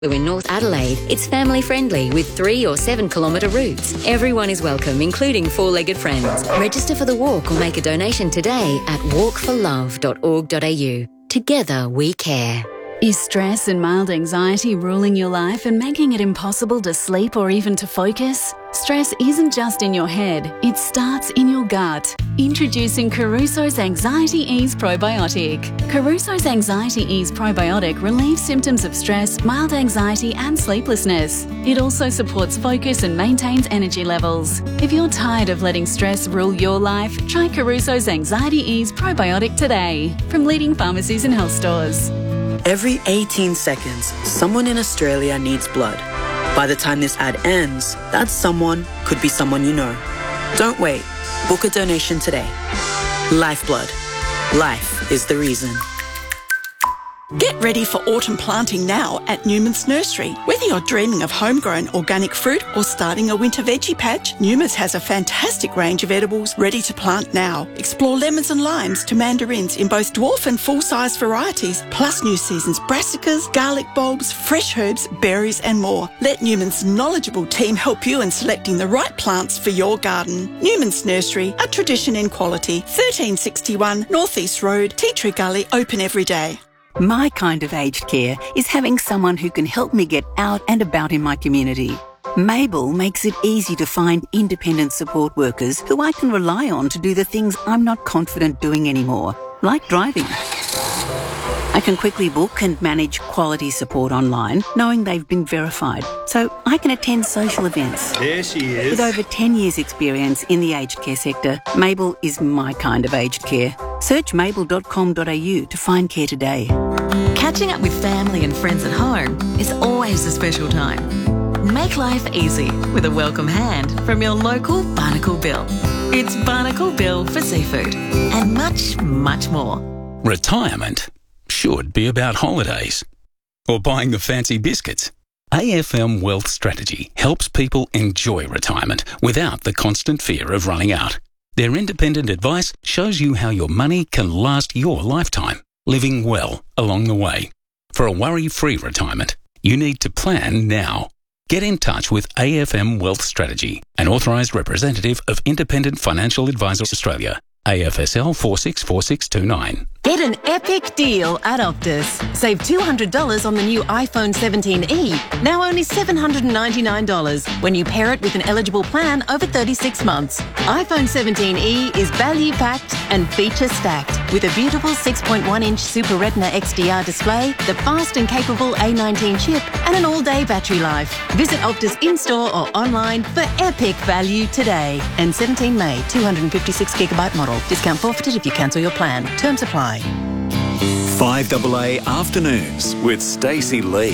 In North Adelaide, it's family-friendly with 3 or 7 kilometre routes. Everyone is welcome, including four-legged friends. Register for the walk or make a donation today at walkforlove.org.au. Together we care. Is stress and mild anxiety ruling your life and making it impossible to sleep or even to focus? Stress isn't just in your head, it starts in your gut. Introducing Caruso's Anxiety Ease Probiotic. Caruso's Anxiety Ease Probiotic relieves symptoms of stress, mild anxiety and sleeplessness. It also supports focus and maintains energy levels. If you're tired of letting stress rule your life, try Caruso's Anxiety Ease Probiotic today from leading pharmacies and health stores. Every 18 seconds, someone in Australia needs blood. By the time this ad ends, that someone could be someone you know. Don't wait. Book a donation today. Lifeblood. Life is the reason. Get ready for autumn planting now at Newman's Nursery. Whether you're dreaming of homegrown organic fruit or starting a winter veggie patch, Newman's has a fantastic range of edibles ready to plant now. Explore lemons and limes to mandarins in both dwarf and full-size varieties, plus new season's brassicas, garlic bulbs, fresh herbs, berries and more. Let Newman's knowledgeable team help you in selecting the right plants for your garden. Newman's Nursery, a tradition in quality. 1361 North East Road, Tea Tree Gully, open every day. My kind of aged care is having someone who can help me get out and about in my community. Mabel makes it easy to find independent support workers who I can rely on to do the things I'm not confident doing anymore, like driving. I can quickly book and manage quality support online, knowing they've been verified, so I can attend social events. There she is. With over 10 years' experience in the aged care sector, Mabel is my kind of aged care. Search mabel.com.au to find care today. Catching up with family and friends at home is always a special time. Make life easy with a welcome hand from your local Barnacle Bill. It's Barnacle Bill for seafood and much, much more. Retirement should be about holidays or buying the fancy biscuits. AFM Wealth Strategy helps people enjoy retirement without the constant fear of running out. Their independent advice shows you how your money can last your lifetime, living well along the way. For a worry-free retirement, you need to plan now. Get in touch with AFM Wealth Strategy, an authorised representative of Independent Financial Advisors Australia, AFSL 464629. Get an epic deal at Optus. Save $200 on the new iPhone 17e, now only $799 when you pair it with an eligible plan over 36 months. iPhone 17e is value-packed and feature-stacked with a beautiful 6.1-inch Super Retina XDR display, the fast and capable A19 chip and an all-day battery life. Visit Optus in-store or online for epic value today. And 17 May, 256GB model. Discount forfeited if you cancel your plan. Terms apply. 5AA Afternoons with Stacey Lee.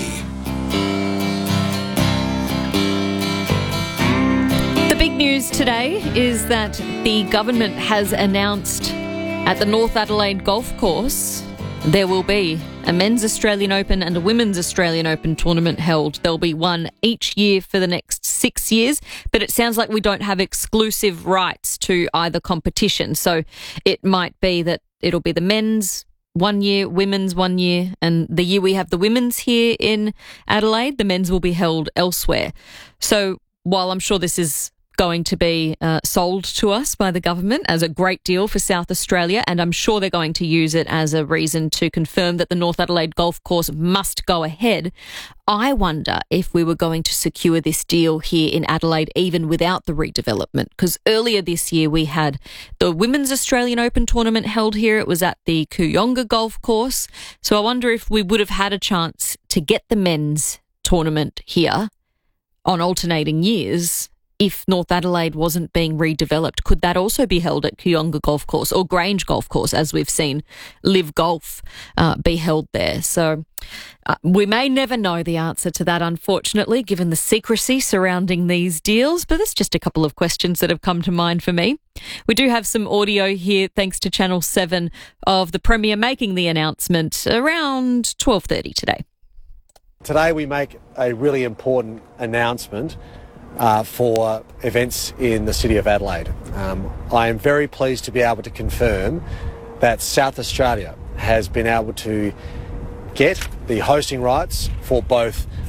The big news today is that the government has announced at the North Adelaide Golf Course there will be a Men's Australian Open and a Women's Australian Open tournament held. There'll be one each year for the next 6 years, but it sounds like we don't have exclusive rights to either competition. So it might be that it'll be the men's 1 year, women's 1 year, and the year we have the women's here in Adelaide, the men's will be held elsewhere. So while I'm sure this is going to be sold to us by the government as a great deal for South Australia, and I'm sure they're going to use it as a reason to confirm that the North Adelaide Golf Course must go ahead, I wonder if we were going to secure this deal here in Adelaide even without the redevelopment, because earlier this year we had the Women's Australian Open tournament held here. It was at the Kooyonga Golf Course. So I wonder if we would have had a chance to get the men's tournament here on alternating years if North Adelaide wasn't being redeveloped. Could that also be held at Kooyonga Golf Course or Grange Golf Course, as we've seen Live Golf be held there? So we may never know the answer to that, unfortunately, given the secrecy surrounding these deals, but there's just a couple of questions that have come to mind for me. We do have some audio here, thanks to Channel 7, of the Premier making the announcement around 12:30 today. Today we make a really important announcement for events in the City of Adelaide. I am very pleased to be able to confirm that South Australia has been able to get the hosting rights for both